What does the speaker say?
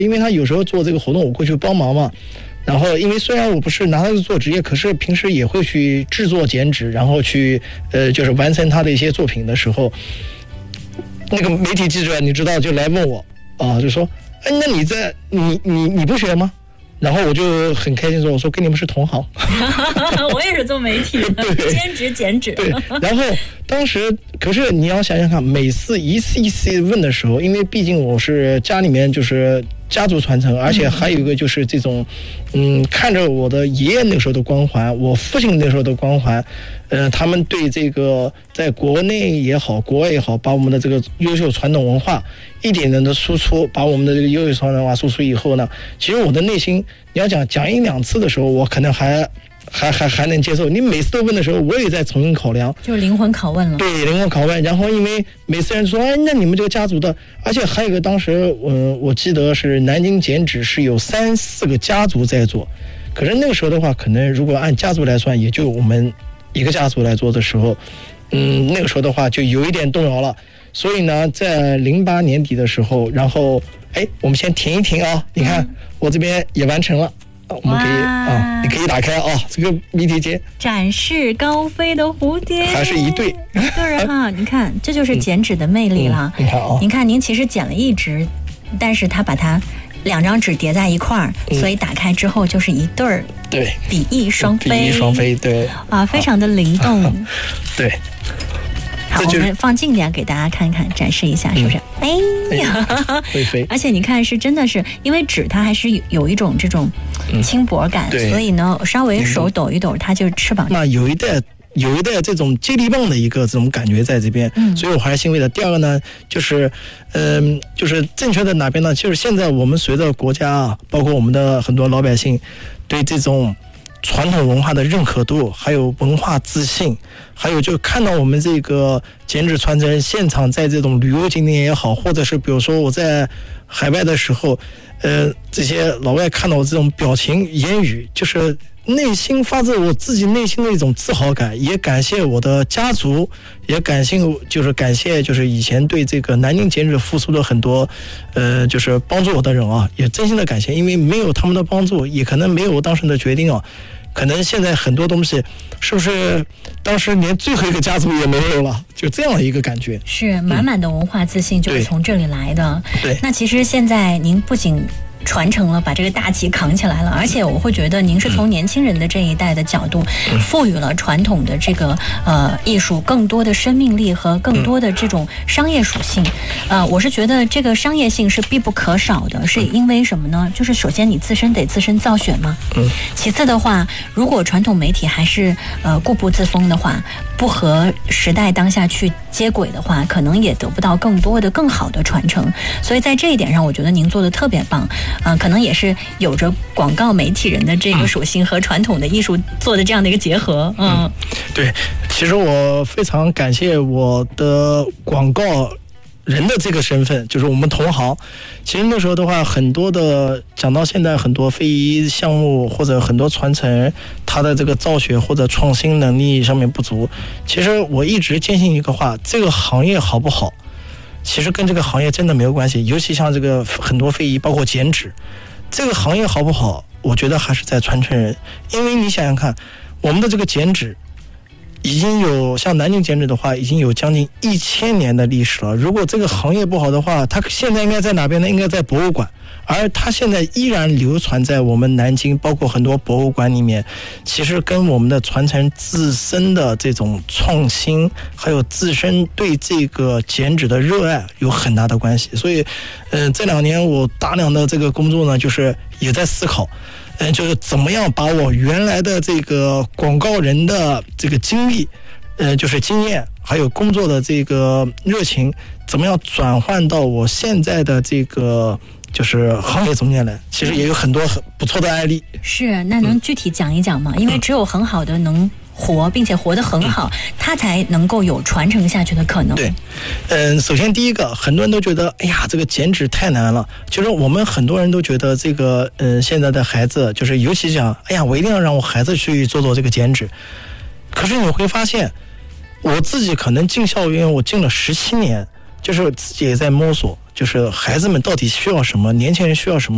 因为他有时候做这个活动我会去帮忙嘛。然后因为虽然我不是拿它做职业，可是平时也会去制作剪纸，然后去就是完成他的一些作品的时候，那个媒体记者你知道就来问我就说哎，那你不学吗？然后我就很开心说，我说跟你们是同行。 我也是做媒体的，兼职剪纸。 对，然后当时可是你要想想看，每次一次问的时候，因为毕竟我是家里面就是家族传承，而且还有一个就是这种看着我的爷爷那时候的光环，我父亲那时候的光环，他们对这个在国内也好国外也好，把我们的这个优秀传统文化一点点的输出，把我们的这个优秀传统文化输出以后呢，其实我的内心你要讲一两次的时候，我可能还能接受。你每次都问的时候，我也在重新考量， 就是灵魂拷问了。 对，灵魂拷问。然后因为每次人说，哎，那你们这个家族的，而且还有一个当时我记得是南京剪纸是有3-4个家族在做，可是那个时候的话，可能如果按家族来算，也就我们一个家族来做的时候，那个时候的话就有一点动摇了。所以呢，在08年底的时候，然后我们先停一停啊，你看我这边也完成了。我们可以你可以打开这个谜题节展示高飞的蝴蝶， 还是一对哈，你看这就是剪纸的魅力了。你看您其实剪了一直，但是他把它2张纸叠在一块儿，所以打开之后就是一对儿， 对， 比翼双飞，对非常的灵动。 对， 好，我们放近点给大家看看，展示一下，是不是？ 会飞。 而且你看，是真的是因为纸它还是有一种这种轻薄感，所以呢，稍微手抖一抖，它就翅膀。 那有一代这种接力棒的一个这种感觉在这边，所以我还是欣慰的。第二个呢，就是正确的哪边呢？就是现在我们随着国家包括我们的很多老百姓对这种传统文化的认可度，还有文化自信，还有就看到我们这个剪纸传承现场，在这种旅游景点也好，或者是比如说我在海外的时候，这些老外看到我这种表情言语，就是内心发自我自己内心的一种自豪感，也感谢我的家族，也感谢就是以前对这个南京剪纸付出的很多就是帮助我的人也真心的感谢，因为没有他们的帮助，也可能没有我当时的决定可能现在很多东西是不是当时连最后一个家族也没有了，就这样的一个感觉。 是满满的文化自信就是从这里来的。 对， 那其实现在您不仅传承了，把这个大旗扛起来了，而且我会觉得您是从年轻人的这一代的角度，赋予了传统的这个艺术更多的生命力和更多的这种商业属性。我是觉得这个商业性是必不可少的，是因为什么呢？就是首先你自身得自身造血嘛，其次的话，如果传统媒体还是固步自封的话，不和时代当下去接轨的话，可能也得不到更多的更好的传承。所以在这一点上，我觉得您做的特别棒。可能也是有着广告媒体人的这个属性和传统的艺术做的这样的一个结合。 对，其实我非常感谢我的广告人的这个身份，就是我们同行。其实那时候的话，很多的讲到现在，很多非遗项目或者很多传承，它的这个造血或者创新能力上面不足。其实我一直坚信一个话，这个行业好不好，其实跟这个行业真的没有关系，尤其像这个很多非遗，包括剪纸，这个行业好不好，我觉得还是在传承人。因为你想想看，我们的这个剪纸已经有像南京剪纸的话，已经有将近1000年的历史了。如果这个行业不好的话，它现在应该在哪边呢？应该在博物馆。而它现在依然流传在我们南京，包括很多博物馆里面，其实跟我们的传承自身的这种创新，还有自身对这个剪纸的热爱有很大的关系。所以，这2年我大量的这个工作呢，就是也在思考，就是怎么样把我原来的这个广告人的这个经历，就是经验，还有工作的这个热情，怎么样转换到我现在的这个就是行业中间来。其实也有很多很不错的案例。 是，那能具体讲一讲吗？因为只有很好的能活，并且活得很好，它才能够有传承下去的可能。 对，首先第一个，很多人都觉得，哎呀，这个剪纸太难了。就是我们很多人都觉得这个，现在的孩子，就是尤其讲，哎呀，我一定要让我孩子去做这个剪纸。可是你会发现，我自己可能进校园，我进了17年，就是自己也在摸索，就是孩子们到底需要什么，年轻人需要什么。